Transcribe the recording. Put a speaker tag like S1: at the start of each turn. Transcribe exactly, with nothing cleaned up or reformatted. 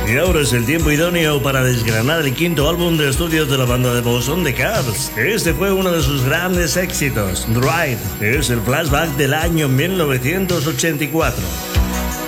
S1: Y ahora es el tiempo idóneo para desgranar el quinto álbum de estudio de la banda de Boston, The Cars. Este fue uno de sus grandes éxitos. Drive es el flashback del año mil novecientos ochenta y cuatro.